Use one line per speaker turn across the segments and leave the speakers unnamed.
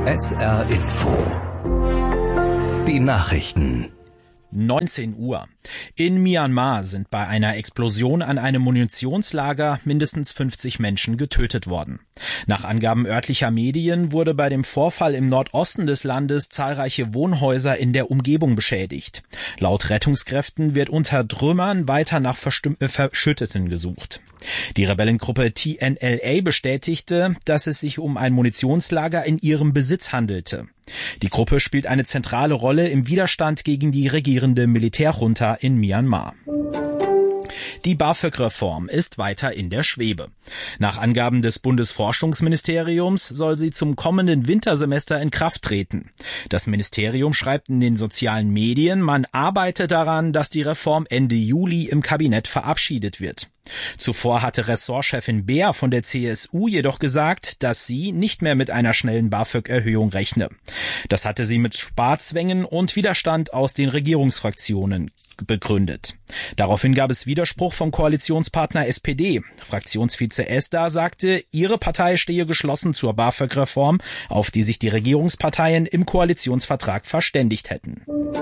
SR Info. Die Nachrichten.
19 Uhr. In Myanmar sind bei einer Explosion an einem Munitionslager mindestens 50 Menschen getötet worden. Nach Angaben örtlicher Medien wurde bei dem Vorfall im Nordosten des Landes zahlreiche Wohnhäuser in der Umgebung beschädigt. Laut Rettungskräften wird unter Trümmern weiter nach Verschütteten gesucht. Die Rebellengruppe TNLA bestätigte, dass es sich um ein Munitionslager in ihrem Besitz handelte. Die Gruppe spielt eine zentrale Rolle im Widerstand gegen die regierende Militärjunta in Myanmar. Die BAföG-Reform ist weiter in der Schwebe. Nach Angaben des Bundesforschungsministeriums soll sie zum kommenden Wintersemester in Kraft treten. Das Ministerium schreibt in den sozialen Medien, man arbeite daran, dass die Reform Ende Juli im Kabinett verabschiedet wird. Zuvor hatte Ressortchefin Beer von der CSU jedoch gesagt, dass sie nicht mehr mit einer schnellen BAföG-Erhöhung rechne. Das hatte sie mit Sparzwängen und Widerstand aus den Regierungsfraktionen begründet. Daraufhin gab es Widerspruch vom Koalitionspartner SPD. Fraktionsvize Esda sagte, ihre Partei stehe geschlossen zur BAföG-Reform, auf die sich die Regierungsparteien im Koalitionsvertrag verständigt hätten.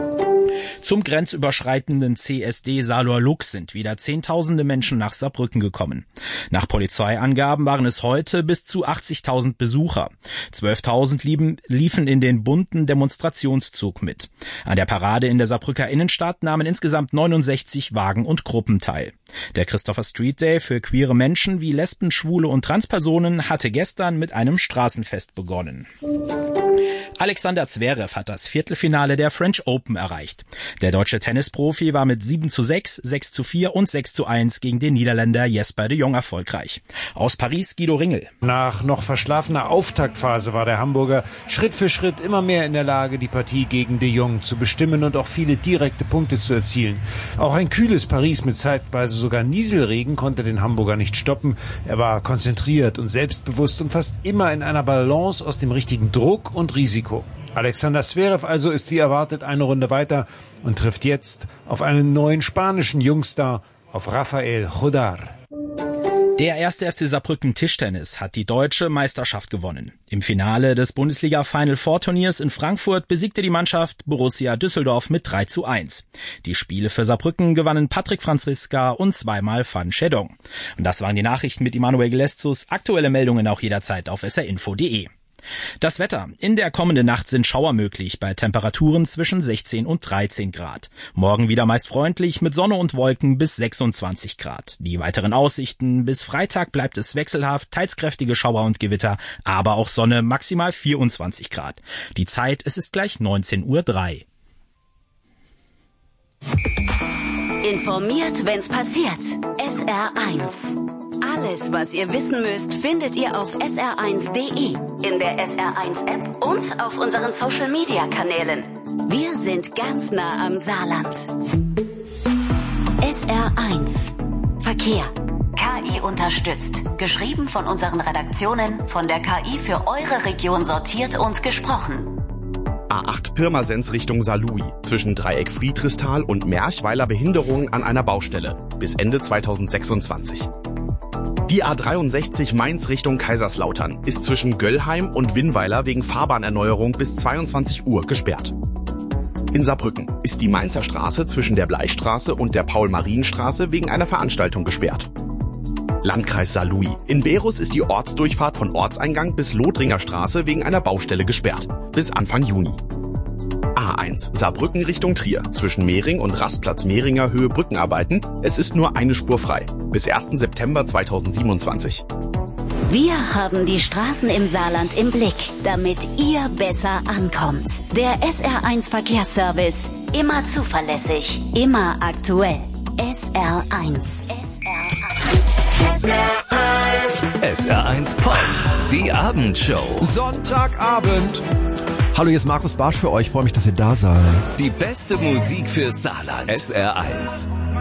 Zum grenzüberschreitenden CSD Salor-Lux sind wieder Zehntausende Menschen nach Saarbrücken gekommen. Nach Polizeiangaben waren es heute bis zu 80.000 Besucher. 12.000 liefen in den bunten Demonstrationszug mit. An der Parade in der Saarbrücker Innenstadt nahmen insgesamt 69 Wagen und Gruppen teil. Der Christopher Street Day für queere Menschen wie Lesben, Schwule und Transpersonen hatte gestern mit einem Straßenfest begonnen. Alexander Zverev hat das Viertelfinale der French Open erreicht. Der deutsche Tennisprofi war mit 7:6, 6:4 und 6:1 gegen den Niederländer Jesper de Jong erfolgreich. Aus Paris Guido Ringel.
Nach noch verschlafener Auftaktphase war der Hamburger Schritt für Schritt immer mehr in der Lage, die Partie gegen de Jong zu bestimmen und auch viele direkte Punkte zu erzielen. Auch ein kühles Paris mit zeitweise sogar Nieselregen konnte den Hamburger nicht stoppen. Er war konzentriert und selbstbewusst und fast immer in einer Balance aus dem richtigen Druck und Risiko. Alexander Zverev also ist wie erwartet eine Runde weiter und trifft jetzt auf einen neuen spanischen Jungstar, auf Rafael Jodar.
Der 1. FC Saarbrücken Tischtennis hat die deutsche Meisterschaft gewonnen. Im Finale des Bundesliga-Final Four Turniers in Frankfurt besiegte die Mannschaft Borussia Düsseldorf mit 3:1. Die Spiele für Saarbrücken gewannen Patrick Franziska und zweimal Van Schedong. Und das waren die Nachrichten mit Immanuel Geleszus. Aktuelle Meldungen auch jederzeit auf srinfo.de. Das Wetter. In der kommenden Nacht sind Schauer möglich bei Temperaturen zwischen 16 und 13 Grad. Morgen wieder meist freundlich mit Sonne und Wolken bis 26 Grad. Die weiteren Aussichten: bis Freitag bleibt es wechselhaft, teils kräftige Schauer und Gewitter, aber auch Sonne, maximal 24 Grad. Die Zeit, es ist gleich 19:03 Uhr.
Informiert, wenn's passiert. SR1. Alles, was ihr wissen müsst, findet ihr auf sr1.de, in der SR1-App und auf unseren Social-Media-Kanälen. Wir sind ganz nah am Saarland. SR1. Verkehr. KI unterstützt. Geschrieben von unseren Redaktionen, von der KI für eure Region sortiert und gesprochen.
A8 Pirmasens Richtung Saarlouis. Zwischen Dreieck Friedrichsthal und Merchweiler Behinderung an einer Baustelle. Bis Ende 2026. Die A63 Mainz Richtung Kaiserslautern ist zwischen Göllheim und Winnweiler wegen Fahrbahnerneuerung bis 22 Uhr gesperrt. In Saarbrücken ist die Mainzer Straße zwischen der Bleichstraße und der Paul-Marien-Straße wegen einer Veranstaltung gesperrt. Landkreis Saarlouis. In Berus ist die Ortsdurchfahrt von Ortseingang bis Lothringer Straße wegen einer Baustelle gesperrt. Bis Anfang Juni. A1 Saarbrücken Richtung Trier. Zwischen Mehring und Rastplatz Mehringer Höhe Brückenarbeiten. Es ist nur eine Spur frei. Bis 1. September 2027.
Wir haben die Straßen im Saarland im Blick, damit ihr besser ankommt. Der SR1 Verkehrsservice. Immer zuverlässig, immer aktuell. SR1.
SR1 Pop. Die Abendshow.
Sonntagabend. Hallo, hier ist Markus Barsch für euch. Ich freue mich, dass ihr da seid.
Die beste Musik für Saarland. SR1.